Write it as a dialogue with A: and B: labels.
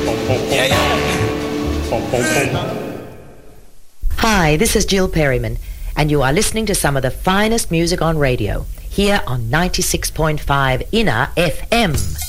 A: Hi, this is Jill Perryman, and you are listening to some of the finest music on radio, here on 96.5 Inner FM.